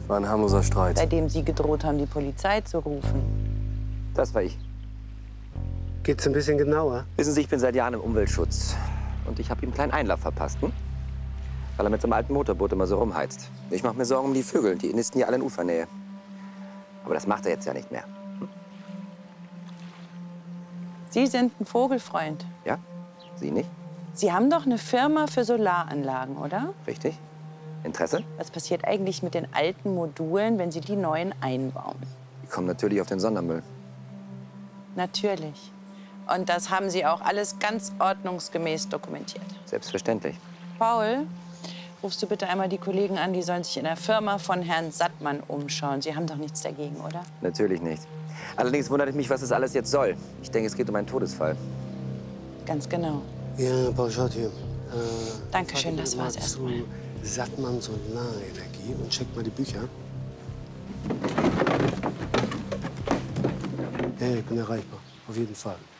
War ein harmloser Streit. Bei dem Sie gedroht haben, die Polizei zu rufen. Das war ich. Geht's ein bisschen genauer? Wissen Sie, ich bin seit Jahren im Umweltschutz. Und ich habe ihm einen kleinen Einlauf verpasst, hm? Weil er mit so einem alten Motorboot immer so rumheizt. Ich mache mir Sorgen um die Vögel. Die nisten ja alle in Ufernähe. Aber das macht er jetzt ja nicht mehr. Sie sind ein Vogelfreund. Ja? Sie nicht? Sie haben doch eine Firma für Solaranlagen, oder? Richtig? Interesse? Was passiert eigentlich mit den alten Modulen, wenn Sie die neuen einbauen? Die kommen natürlich auf den Sondermüll. Natürlich. Und das haben Sie auch alles ganz ordnungsgemäß dokumentiert. Selbstverständlich. Paul, rufst du bitte einmal die Kollegen an, die sollen sich in der Firma von Herrn Sattmann umschauen. Sie haben doch nichts dagegen, oder? Natürlich nicht. Allerdings wundert es mich, was das alles jetzt soll. Ich denke, es geht um einen Todesfall. Ganz genau. Ja, Borjotti. Dankeschön, das war's erstmal. Sattmann Solarenergie und check mal die Bücher. Ja, ich bin erreichbar. Auf jeden Fall.